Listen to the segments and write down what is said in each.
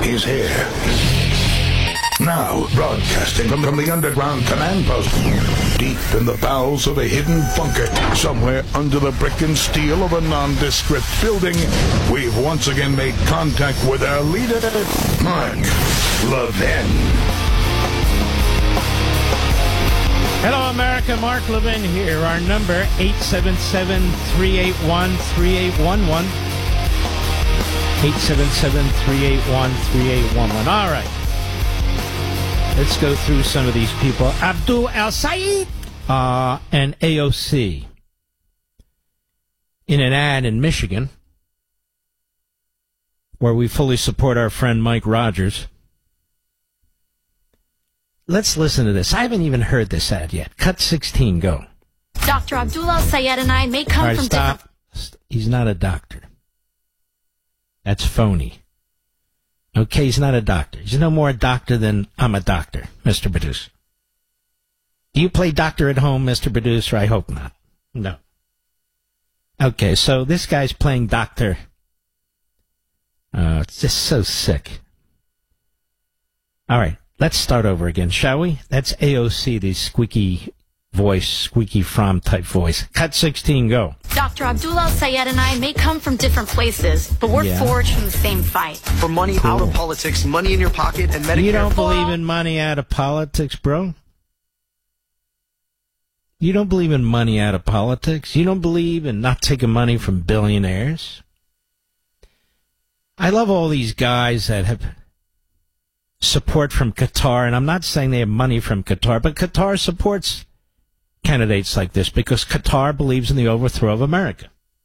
He's here. Now, broadcasting from the underground command post, deep in the bowels of a hidden bunker, somewhere under the brick and steel of a nondescript building, we've once again made contact with our leader, Mark Levin. Hello, America. Mark Levin here. Our number, 877-381-3811. 877-381-3811. All right. Let's go through some of these people. Abdul El-Sayed and AOC. In an ad in Michigan, where we fully support our friend Mike Rogers. Let's listen to this. I haven't even heard this ad yet. Cut 16, go. Dr. Abdul El-Sayed and I may come from stop. He's not a doctor. That's phony. Okay, he's not a doctor. He's no more a doctor than I'm a doctor, Mr. Producer. Do you play doctor at home, Mr. Producer? I hope not. No. Okay, so this guy's playing doctor. It's just so sick. All right, let's start over again, shall we? That's AOC, the squeaky voice, squeaky from type voice. Cut 16, go. Dr. Abdul El-Sayed and I may come from different places, but we're forged from the same fight. For money out of politics, money in your pocket, and Medicare. You don't believe in money out of politics, bro? You don't believe in money out of politics? You don't believe in not taking money from billionaires? I love all these guys that have support from Qatar, and I'm not saying they have money from Qatar, but Qatar supports candidates like this because Qatar believes in the overthrow of America.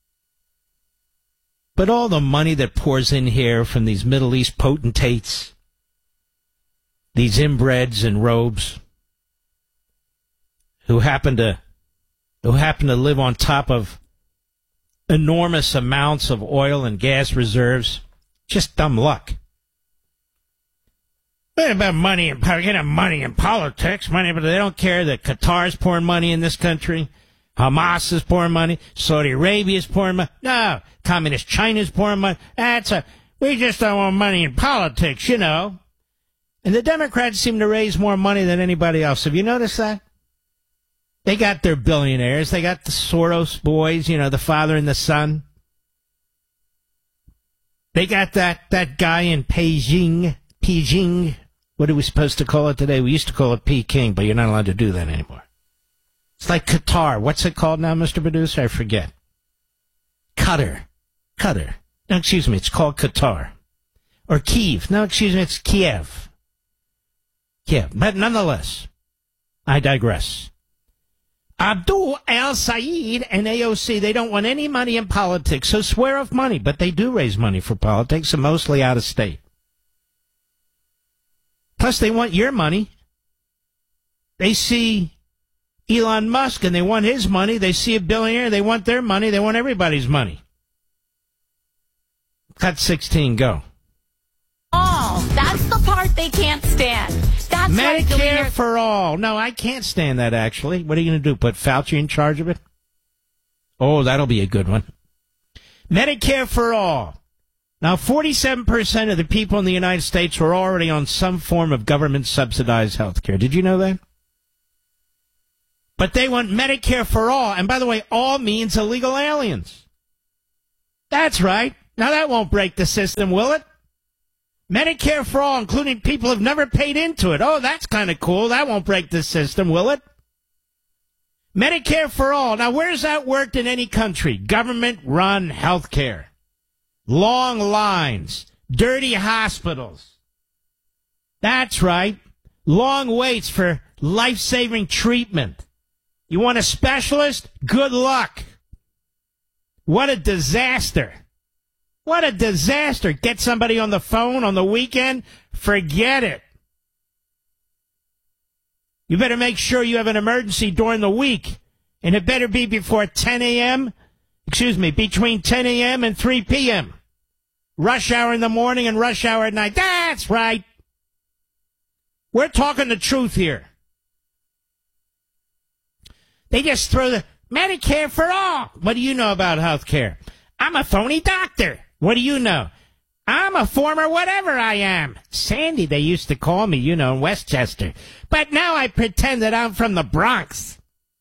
But all the money that pours in here from these Middle East potentates, these inbreds in robes, who happen to live on top of enormous amounts of oil and gas reserves, just dumb luck. What about money and power? You know, money in politics, money, but they don't care that Qatar's pouring money in this country. Hamas is pouring money. Saudi Arabia is pouring money. No, communist China's pouring money. We just don't want money in politics, you know. And the Democrats seem to raise more money than anybody else. Have you noticed that? They got their billionaires. They got the Soros boys, you know, the father and the son. They got that guy in Beijing. What are we supposed to call it today? We used to call it Peking, but you're not allowed to do that anymore. It's like Qatar. What's it called now, Mr. Producer? I forget. Qatar. No, excuse me. It's called Qatar. Or Kiev. No, excuse me. It's Kiev. But nonetheless, I digress. Abdul El-Sayed and AOC, they don't want any money in politics, so swear off money. But they do raise money for politics, and mostly out of state. Plus, they want your money. They see Elon Musk and they want his money. They see a billionaire, they want their money. They want everybody's money. Cut 16, go. Oh, that's the part they can't stand. That's Medicare for all. No, I can't stand that, actually. What are you going to do, put Fauci in charge of it? Oh, that'll be a good one. Medicare for all. Now, 47% of the people in the United States are already on some form of government-subsidized health care. Did you know that? But they want Medicare for all. And by the way, all means illegal aliens. That's right. Now, that won't break the system, will it? Medicare for all, including people who've never paid into it. Oh, that's kind of cool. That won't break the system, will it? Medicare for all. Now, where's that worked in any country? Government-run health care. Long lines, dirty hospitals. That's right. Long waits for life-saving treatment. You want a specialist? Good luck. What a disaster. What a disaster. Get somebody on the phone on the weekend? Forget it. You better make sure you have an emergency during the week. And it better be before 10 a.m. Between 10 a.m. and 3 p.m. Rush hour in the morning and rush hour at night. That's right. We're talking the truth here. They just throw the Medicare for all. What do you know about health care? I'm a phony doctor. What do you know? I'm a former whatever I am. Sandy, they used to call me, in Westchester. But now I pretend that I'm from the Bronx.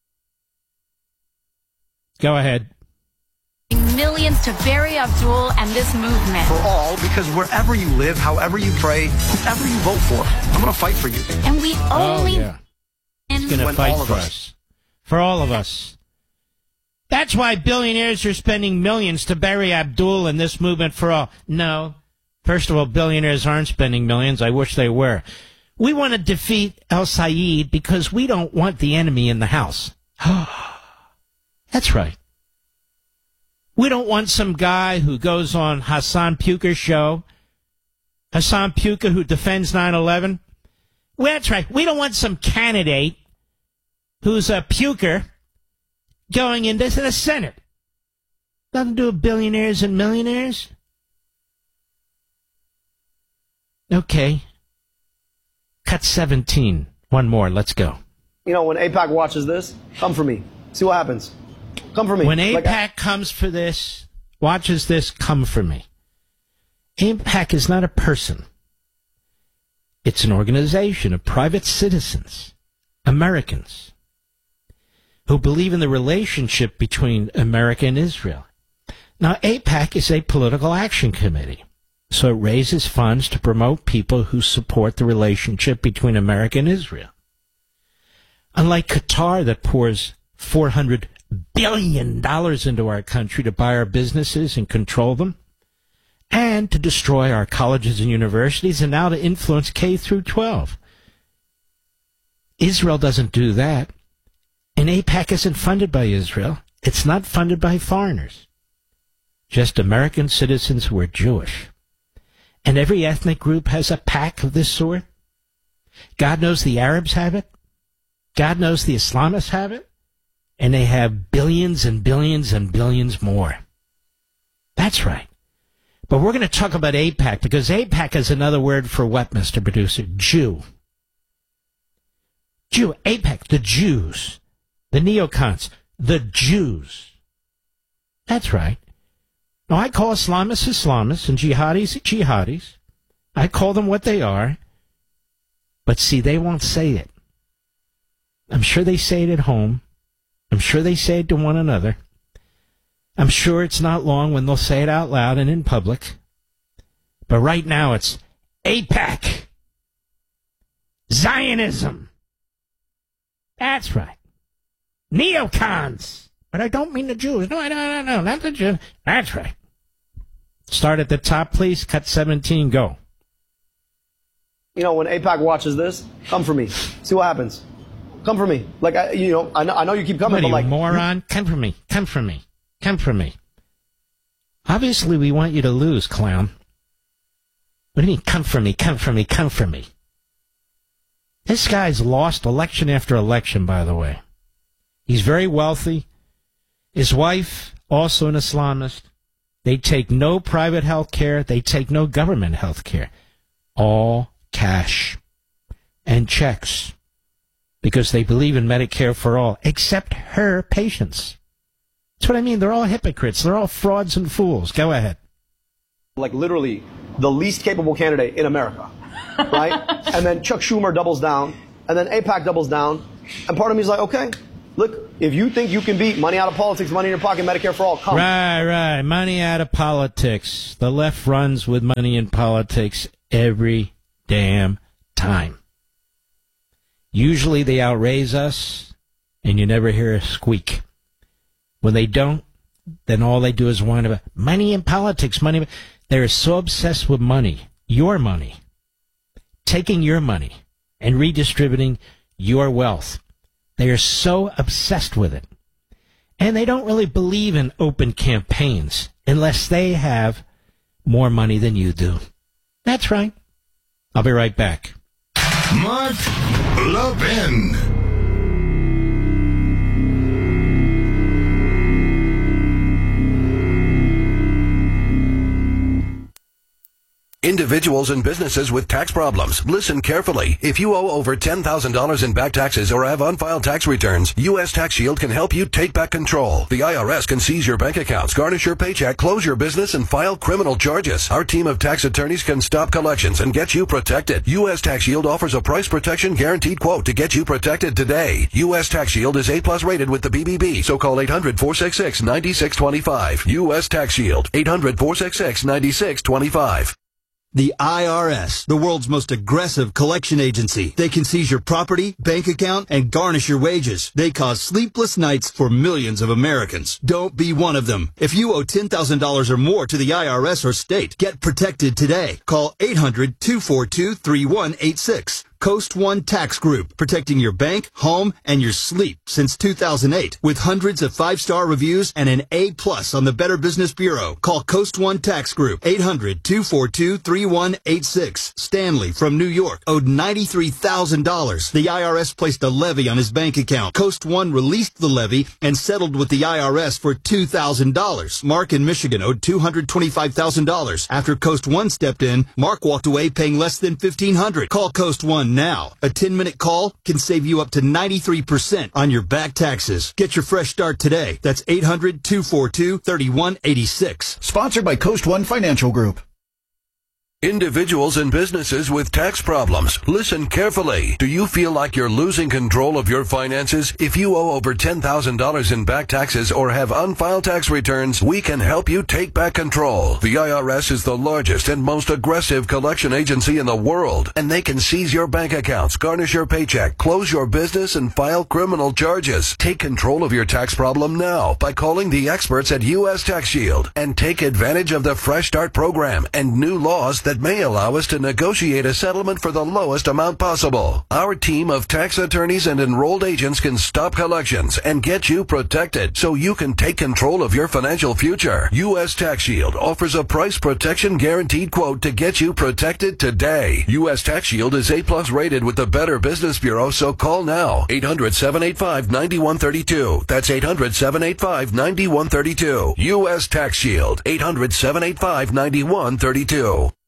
Go ahead. Millions to bury Abdul and this movement. For all, because wherever you live, however you pray, whoever you vote for, I'm going to fight for you. And we only... He's going to fight for us. For all of us. That's why billionaires are spending millions to bury Abdul and this movement for all. No. First of all, billionaires aren't spending millions. I wish they were. We want to defeat al-Sayed because we don't want the enemy in the house. That's right. We don't want some guy who goes on Hassan Puka's show. Hassan Puka who defends 9/11. Well, that's right. We don't want some candidate who's a puker going into the Senate. Nothing to do with billionaires and millionaires. Okay. Cut 17. One more. Let's go. When AIPAC watches this, come for me. See what happens. Come for me. When AIPAC comes for this, watches this, come for me. AIPAC is not a person. It's an organization of private citizens, Americans, who believe in the relationship between America and Israel. Now, AIPAC is a political action committee, so it raises funds to promote people who support the relationship between America and Israel. Unlike Qatar that pours $400 billion into our country to buy our businesses and control them, and to destroy our colleges and universities, and now to influence K through 12. Israel doesn't do that. And AIPAC isn't funded by Israel. It's not funded by foreigners. Just American citizens who are Jewish. And every ethnic group has a pack of this sort. God knows the Arabs have it. God knows the Islamists have it. And they have billions and billions and billions more. That's right. But we're going to talk about AIPAC, because AIPAC is another word for what, Mr. Producer? Jew. AIPAC, the Jews. The neocons. The Jews. That's right. Now, I call Islamists Islamists and jihadis jihadis. I call them what they are. But see, they won't say it. I'm sure they say it at home. I'm sure they say it to one another. I'm sure it's not long when they'll say it out loud and in public. But right now it's AIPAC. Zionism. That's right. Neocons. But I don't mean the Jews. No, not the Jews. That's right. Start at the top, please. Cut 17, go. When AIPAC watches this, come for me. See what happens. Come for me. I know you keep coming, what are but you, moron? Come for me. Come for me. Come for me. Obviously, we want you to lose, clown. What do you mean, come for me, come for me, come for me? This guy's lost election after election, by the way. He's very wealthy. His wife, also an Islamist. They take no private health care. They take no government health care. All cash and checks. Because they believe in Medicare for all, except her patients. That's what I mean. They're all hypocrites. They're all frauds and fools. Go ahead. Literally the least capable candidate in America, right? And then Chuck Schumer doubles down, and then AIPAC doubles down, and part of me is like, okay, look, if you think you can beat money out of politics, money in your pocket, Medicare for all, come. Right. Money out of politics. The left runs with money in politics every damn time. Usually they outraise us, and you never hear a squeak. When they don't, then all they do is whine about money in politics, money. They're so obsessed with money, your money, taking your money and redistributing your wealth. They are so obsessed with it. And they don't really believe in open campaigns unless they have more money than you do. That's right. I'll be right back. Mark Levin. Individuals and businesses with tax problems, listen carefully. If you owe over $10,000 in back taxes or have unfiled tax returns, U.S. Tax Shield can help you take back control. The IRS can seize your bank accounts, garnish your paycheck, close your business, and file criminal charges. Our team of tax attorneys can stop collections and get you protected. U.S. Tax Shield offers a price protection guaranteed quote to get you protected today. U.S. Tax Shield is A+ rated with the BBB, so call 800-466-9625. U.S. Tax Shield, 800-466-9625. The IRS, the world's most aggressive collection agency. They can seize your property, bank account, and garnish your wages. They cause sleepless nights for millions of Americans. Don't be one of them. If you owe $10,000 or more to the IRS or state, get protected today. Call 800-242-3186. Coast One Tax Group, protecting your bank, home, and your sleep since 2008. With hundreds of 5-star reviews and an A+ on the Better Business Bureau. Call Coast One Tax Group, 800-242-3186. Stanley from New York owed $93,000. The IRS placed a levy on his bank account. Coast One released the levy and settled with the IRS for $2,000. Mark in Michigan owed $225,000. After Coast One stepped in, Mark walked away paying less than $1,500. Call Coast One now. A 10-minute call can save you up to 93% on your back taxes. Get your fresh start today. That's 800-242-3186. Sponsored by Coast One Financial Group. Individuals and businesses with tax problems, listen carefully. Do you feel like you're losing control of your finances? If you owe over $10,000 in back taxes or have unfiled tax returns, we can help you take back control. The IRS is the largest and most aggressive collection agency in the world, and they can seize your bank accounts, garnish your paycheck, close your business, and file criminal charges. Take control of your tax problem now by calling the experts at U.S. Tax Shield and take advantage of the Fresh Start program and new laws that may allow us to negotiate a settlement for the lowest amount possible. Our team of tax attorneys and enrolled agents can stop collections and get you protected so you can take control of your financial future. U.S. Tax Shield offers a price protection guaranteed quote to get you protected today. U.S. Tax Shield is A+ rated with the Better Business Bureau, so call now. 800-785-9132. That's 800-785-9132. U.S. Tax Shield. 800-785-9132.